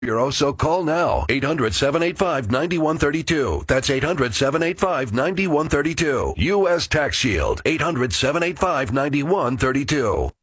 Bureau, so call now. 800-785-9132. That's 800-785-9132. U.S. Tax Shield. 800-785-9132.